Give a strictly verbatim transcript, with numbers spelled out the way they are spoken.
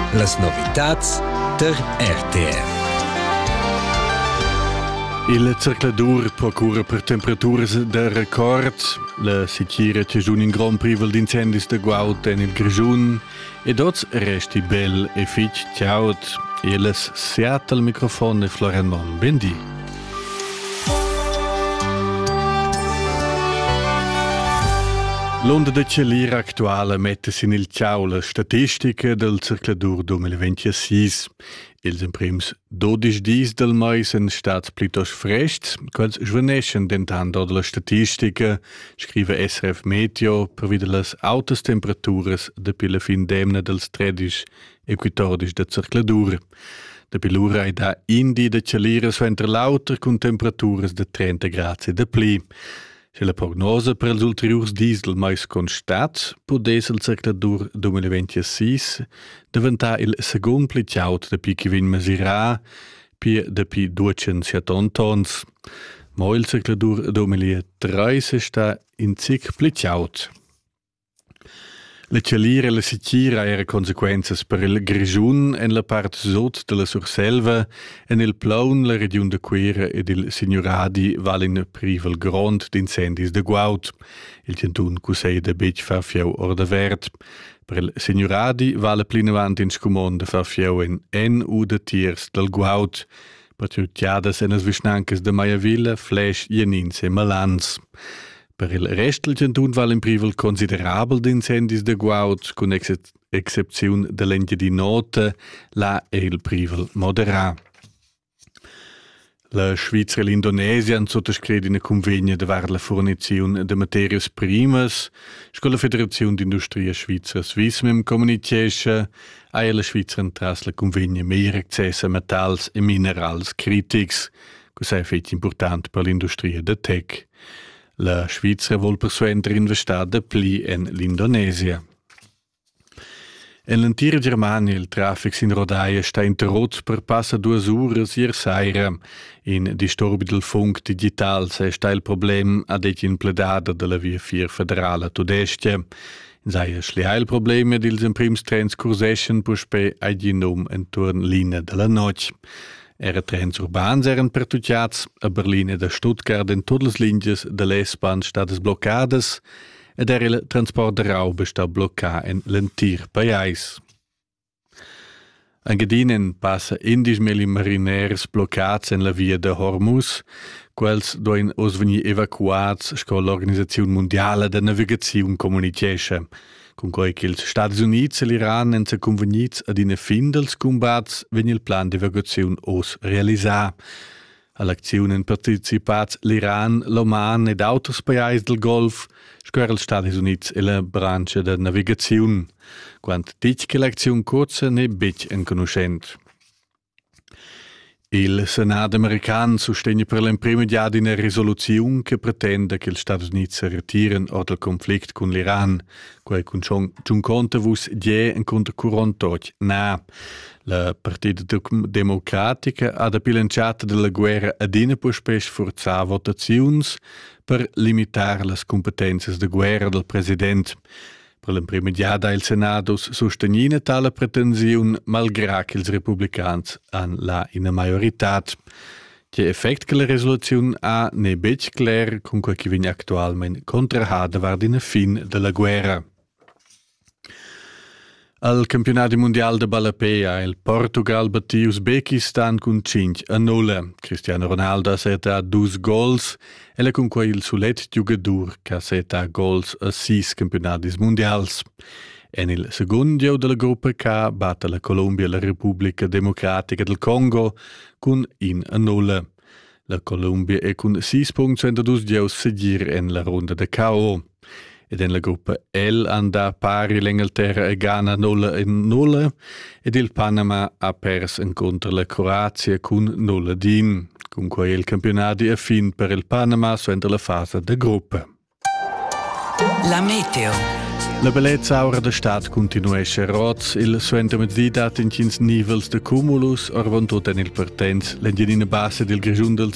Las novitats der R T R. Il cercladur procura per temperaturas de record. La sicira c'è giù in gran privel d'incendis de Guaut en il Grigiun e dots resti bel e fitch ciaut. E les seat al microfono Florian Mon. Bendi. L'onda de celir actuale mettesi nel ciao la statistica del cercladur duemilaventisei. Els imprims dodici dis del mai sen stats plitos frests, quals svaneschen dentando della statistica, scrive S R F Meteo, per vide las altas temperaturas de pila fin demna dels tredici e quattordici de cercladur. De pilura ai da indi de celira suenter lauter con temperaturas de trenta gradi de pli. Se la prognosa per els ulteriors dis del mais constat, podés il cercladur duemilaventisei diventar il segon pli ciaut de pi che vin mesurà, pi de pi duecentosettanta tons. Ma il cercladur duemilatreis sta in cic pli ciaut. La celira e la sicira era consequences per il Grigiun en la part sud de la Surselva, en il Plaun, la regione de Quera ed il Signoradi valin privel grond d'incendis de Guaut. Il centun cusei de bec fa fiau or de verd. Per il Signoradi vale plinavant in scumon de fa fiau en en u de tiers del Guaut. Per ciutiadas en as visnancas de Maiavilla, Flesch, Jenins e Malans. Per il resto del centun val in privel considerabel d'incendis de Guaut, con ex excepziun de l'engia di nota, la e il privel moderà. La Svizzera e l'Indonesia han sottoscret una convegna de var la fornizione de materias primas, sco la Federazione d'Industria Svizzera Swissmem comunichesce, a la Svizzera tras la convegna mehr access a metalls e minerals critics, cos'è fetch important per l'industria de tech. La Svizzera vuol persuenter investar de pli en l'Indonesia. En l'intera Germania il traffic in rodaia sta interrotto per passa due ore ier saira. In disturbi del funk digital se sta il problem ad ec in pledada della via vier federale tudestia. In saia schlia il problema dils imprims trens curseschen puspe agi num entorn linea della noc. Era trens urbans eran pertucciats, a Berlin ed a Stuttgart en todas las linjas de l'S-Bahn stadas bloccades ed era il transport de raube sta blocca en l'entir paiais. Engadinen passa indisch meli mariners bloccats en la via de Hormuz, quels doin osveni evacuats sco l'Organizzazione Mondiale de Navigazione comunicesce, con cui che els Stati Units e l'Iran en se convenits ad ina fin dels combats vegn il plan d'evacuazione os realisà. All'azione han participats l'Iran, l'Oman ed auters paiais del Golf, sco els Stati Units e la branca de navigazione, quant dic che l'azione corsa ne bec en conoscent. Il Senat american sostegna per l'imprima dia una risoluzione che pretende che gli Stati Uniti si ritirino dal conflitto con l'Iran, quei con ciun conta vus die en contracurrentoc. Na, la Partita Democratica ha da pilanciata della guerra adina può spesso forzare votazioni per limitare le competenze de guerra del presidente. Per l'imprima dia da il Senato sostenina tale pretensione, malgrado che i repubblicani hanno la in maggiorità. Che effect che la risoluzione ha ne bec clar con quel che viene attualmente contrahada vard in fin della guerra. Al campionato mondiale de Balapea, il Portugal battì Uzbekistan con cinque a null. Cristiano Ronaldo ha setta due gols e la con cui il sulet giocatore che ha setta gols a sei campionati mondiali. En il secondo della gruppa K batte la Colombia e la Repubblica Democratica del Congo con un a null. La Colombia è con sei punti sulla due gios seguir en la ronda de K O. Ed en la gruppa L anda pari l'Inghilterra e Ghana nulla in nulla ed il Panama ha perso incontro la Croazia con nulla din. Con cui il campionato è fin per il Panama suentra la fase de gruppa. La meteo. La bellezza aura da stat continua a essere roz, il suentra medida in cins nivels de cumulus, orvon tot en il partenz, l'engiadina base del Grigiun del